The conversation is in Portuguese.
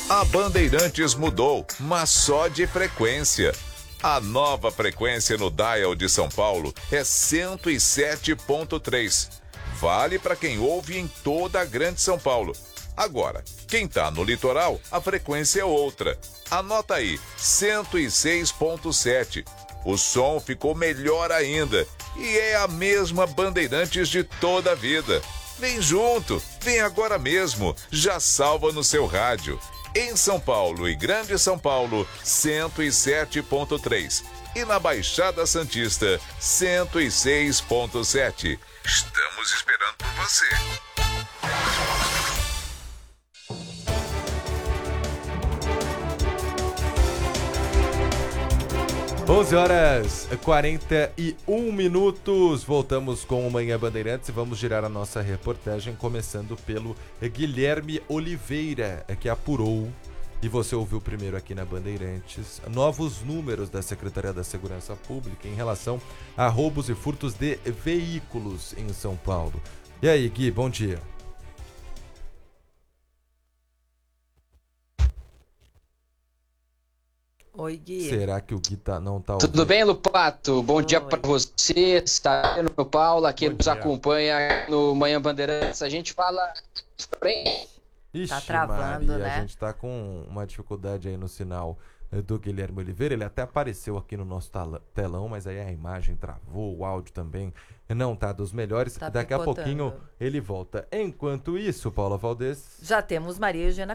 A Bandeirantes mudou, mas só de frequência. A nova frequência no dial de São Paulo é 107.3. Vale para quem ouve em toda a Grande São Paulo. Agora, quem tá no litoral, a frequência é outra. Anota aí, 106.7. O som ficou melhor ainda e é a mesma Bandeirantes de toda a vida. Vem junto, vem agora mesmo, já salva no seu rádio. Em São Paulo e Grande São Paulo, 107.3. E na Baixada Santista, 106.7. Estamos esperando por você. 11h41. Voltamos com o Manhã Bandeirantes e vamos girar a nossa reportagem, começando pelo Guilherme Oliveira, que apurou, e você ouviu primeiro aqui na Bandeirantes, novos números da Secretaria da Segurança Pública em relação a roubos e furtos de veículos em São Paulo. E aí, Gui, bom dia. Oi, Gui. Será que o Gui não tá ouvindo? Tudo bem, Lupato? Bom dia para você, está no Paulo, aqui nos acompanha no Manhã Bandeirantes. A gente fala bem. Ixi, tá travando, Maria, né? A gente tá com uma dificuldade aí no sinal do Guilherme Oliveira. Ele até apareceu aqui no nosso telão, mas aí a imagem travou, o áudio também não tá dos melhores. Tá Daqui a picotando. pouquinho ele volta. Enquanto isso, Paula Valdez... Já temos Maria Eugênia